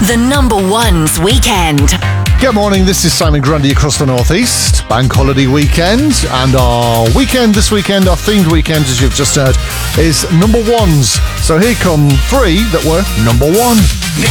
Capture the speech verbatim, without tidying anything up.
The number one's weekend. Good morning, this is Simon Grundy across the Northeast. Bank holiday weekend, and our weekend this weekend, our themed weekend, as you've just heard, is number ones. So here come three that were number one.